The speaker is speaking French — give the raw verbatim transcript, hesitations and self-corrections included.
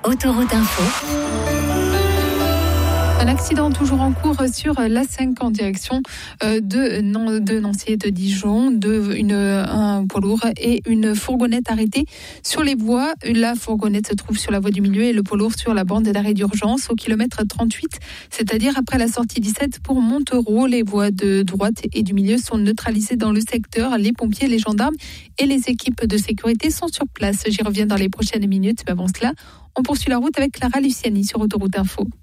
Autoroute Info. Un accident toujours en cours sur l'A cinq en direction de, de Nancy et de Dijon. De, une, un poids lourd et une fourgonnette arrêtée sur les voies. La fourgonnette se trouve sur la voie du milieu et le poids lourd sur la bande d'arrêt d'urgence au kilomètre trente-huit, c'est-à-dire après la sortie dix-sept pour Montereau. Les voies de droite et du milieu sont neutralisées dans le secteur. Les pompiers, les gendarmes et les équipes de sécurité sont sur place. J'y reviens dans les prochaines minutes, mais avant cela, on poursuit la route avec Clara Luciani sur Autoroute Info.